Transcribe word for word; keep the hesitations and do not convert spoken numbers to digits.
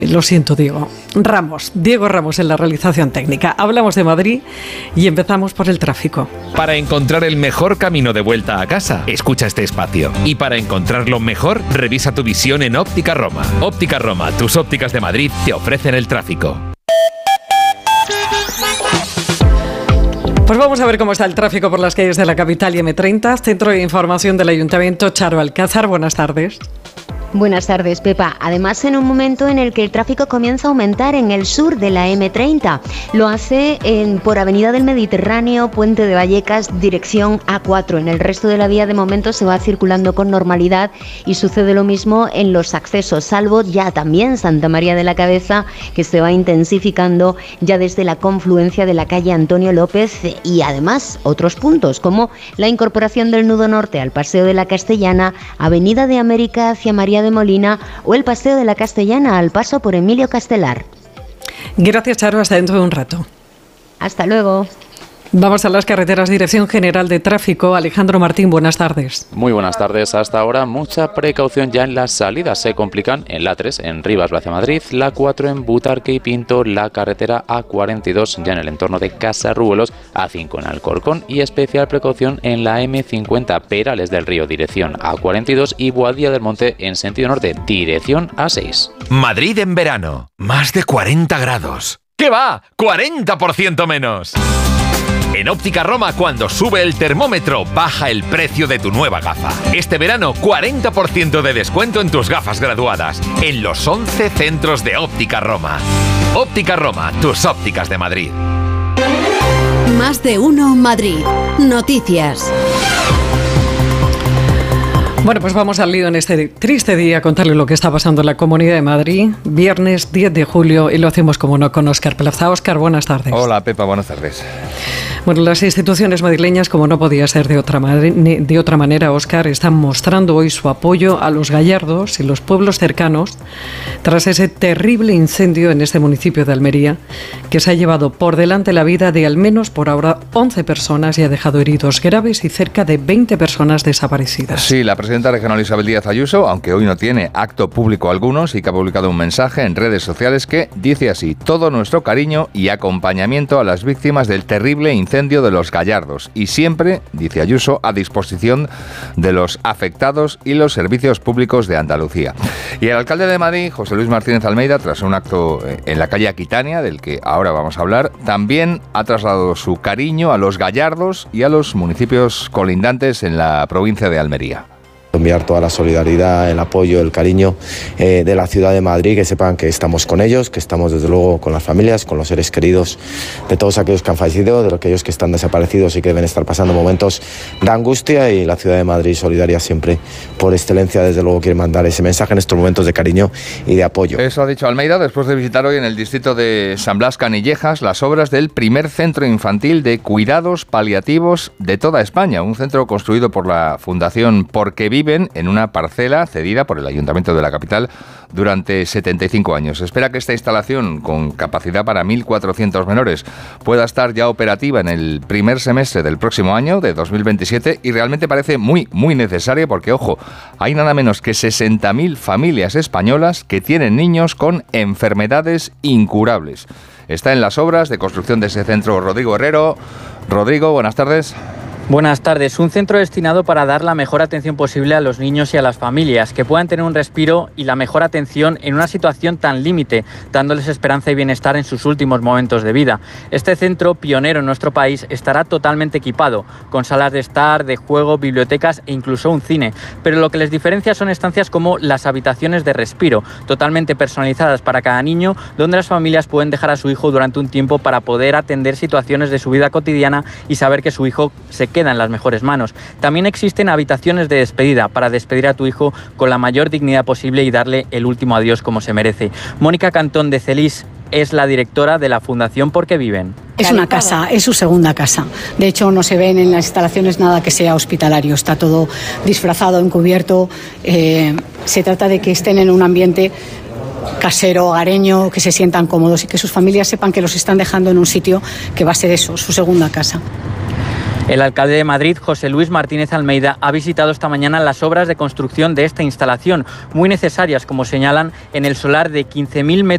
Lo siento, Diego. Ramos, Diego Ramos en la realización técnica. Hablamos de Madrid y empezamos por el tráfico. Para encontrar el mejor camino de vuelta a casa, escucha este espacio. Y para encontrarlo mejor, revisa tu visión en Óptica Roma. Óptica Roma, tus ópticas de Madrid, te ofrecen el tráfico. Pues vamos a ver cómo está el tráfico por las calles de la capital y eme treinta. Centro de Información del Ayuntamiento, Charo Alcázar. Buenas tardes. Buenas tardes, Pepa. Además, en un momento en el que el tráfico comienza a aumentar en el sur de la eme treinta. Lo hace en, por Avenida del Mediterráneo, Puente de Vallecas, dirección a cuatro. En el resto de la vía, de momento, se va circulando con normalidad y sucede lo mismo en los accesos, salvo ya también Santa María de la Cabeza, que se va intensificando ya desde la confluencia de la calle Antonio López y además otros puntos, como la incorporación del nudo norte al Paseo de la Castellana, Avenida de América hacia María de Molina o el Paseo de la Castellana al paso por Emilio Castelar. Gracias, Charo. Hasta dentro de un rato. Hasta luego. Vamos a las carreteras. Dirección General de Tráfico. Alejandro Martín, buenas tardes. Muy buenas tardes. Hasta ahora mucha precaución ya en las salidas. Se complican en la tres en Rivas hacia Madrid, la cuatro en Butarque y Pinto, la carretera A cuarenta y dos ya en el entorno de Casarruelos, A cinco en Alcorcón y especial precaución en la eme cincuenta Perales del Río, dirección A cuarenta y dos y Boadilla del Monte en sentido norte, dirección A seis. Madrid en verano, más de cuarenta grados. ¿Qué va? ¡cuarenta por ciento menos! En Óptica Roma, cuando sube el termómetro, baja el precio de tu nueva gafa. Este verano, cuarenta por ciento de descuento en tus gafas graduadas, en los once centros de Óptica Roma. Óptica Roma, tus ópticas de Madrid. Más de uno Madrid. Noticias. Bueno, pues vamos al lío en este triste día a contarle lo que está pasando en la Comunidad de Madrid. Viernes diez de julio y lo hacemos como no con Óscar Plaza. Óscar, buenas tardes. Hola, Pepa, buenas tardes. Bueno, las instituciones madrileñas, como no podía ser de otra, de otra manera, Óscar, están mostrando hoy su apoyo a los gallardos y los pueblos cercanos tras ese terrible incendio en este municipio de Almería que se ha llevado por delante la vida de al menos por ahora once personas y ha dejado heridos graves y cerca de veinte personas desaparecidas. Sí, la presidenta regional Isabel Díaz Ayuso, aunque hoy no tiene acto público alguno, sí que ha publicado un mensaje en redes sociales que dice así: todo nuestro cariño y acompañamiento a las víctimas del terrible incendio incendio de los Gallardos y siempre, dice Ayuso, a disposición de los afectados y los servicios públicos de Andalucía. Y el alcalde de Madrid, José Luis Martínez Almeida, tras un acto en la calle Aquitania, del que ahora vamos a hablar, también ha trasladado su cariño a los Gallardos y a los municipios colindantes en la provincia de Almería. Enviar toda la solidaridad, el apoyo, el cariño eh, de la ciudad de Madrid, que sepan que estamos con ellos, que estamos desde luego con las familias, con los seres queridos de todos aquellos que han fallecido, de aquellos que están desaparecidos y que deben estar pasando momentos de angustia, y la ciudad de Madrid, solidaria siempre por excelencia, desde luego quiere mandar ese mensaje en estos momentos de cariño y de apoyo. Eso ha dicho Almeida después de visitar hoy en el distrito de San Blas Canillejas las obras del primer centro infantil de cuidados paliativos de toda España, un centro construido por la Fundación Porque Vive Viven en una parcela cedida por el Ayuntamiento de la capital durante setenta y cinco años. Se espera que esta instalación, con capacidad para mil cuatrocientos menores, pueda estar ya operativa en el primer semestre del próximo año, de dos mil veintisiete, y realmente parece muy, muy necesaria porque, ojo, hay nada menos que sesenta mil familias españolas que tienen niños con enfermedades incurables. Está en las obras de construcción de ese centro Rodrigo Herrero. Rodrigo, buenas tardes. Buenas tardes. Un centro destinado para dar la mejor atención posible a los niños y a las familias, que puedan tener un respiro y la mejor atención en una situación tan límite, dándoles esperanza y bienestar en sus últimos momentos de vida. Este centro, pionero en nuestro país, estará totalmente equipado, con salas de estar, de juego, bibliotecas e incluso un cine. Pero lo que les diferencia son estancias como las habitaciones de respiro, totalmente personalizadas para cada niño, donde las familias pueden dejar a su hijo durante un tiempo para poder atender situaciones de su vida cotidiana y saber que su hijo se queda en las mejores manos. También existen habitaciones de despedida para despedir a tu hijo con la mayor dignidad posible y darle el último adiós como se merece. Mónica Cantón de Celis es la directora de la Fundación Porque Viven. Es una casa, es su segunda casa. De hecho, no se ven en las instalaciones nada que sea hospitalario. Está todo disfrazado, encubierto. Eh, se trata de que estén en un ambiente casero, hogareño, que se sientan cómodos y que sus familias sepan que los están dejando en un sitio que va a ser eso, su segunda casa. El alcalde de Madrid, José Luis Martínez Almeida, ha visitado esta mañana las obras de construcción de esta instalación, muy necesarias, como señalan, en el solar de quince mil metros